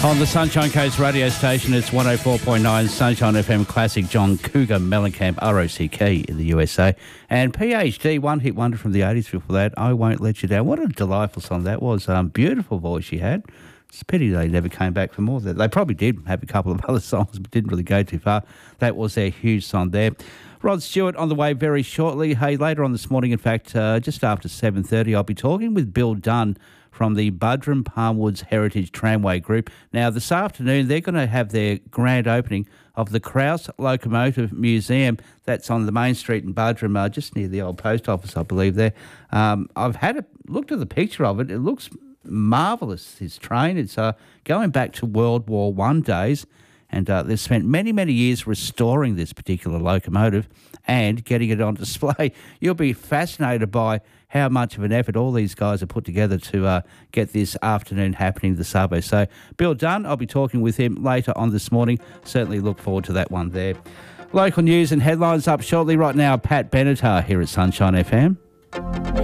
On the Sunshine Coast radio station, it's 104.9 Sunshine FM Classic. John Cougar Mellencamp, ROCK in the USA. And PhD, one hit wonder from the 80s before that, I Won't Let You Down. What a delightful song that was. Beautiful voice she had. It's a pity they never came back for more. They probably did have a couple of other songs, but didn't really go too far. That was their huge song there. Rod Stewart on the way very shortly. Hey, later on this morning, in fact, just after 7:30, I'll be talking with Bill Dunn from the Buderim Palmwoods Heritage Tramway Group. Now, this afternoon, they're going to have their grand opening of the Krause Locomotive Museum. That's on the main street in Buderim, just near the old post office, I believe, there. I've looked at the picture of it. It looks marvellous, this train. It's going back to World War I days, and they've spent many, many years restoring this particular locomotive and getting it on display. You'll be fascinated by how much of an effort all these guys have put together to get this afternoon happening, the Sabo. So Bill Dunn, I'll be talking with him later on this morning. Certainly look forward to that one there. Local news and headlines up shortly. Right now, Pat Benatar here at Sunshine FM.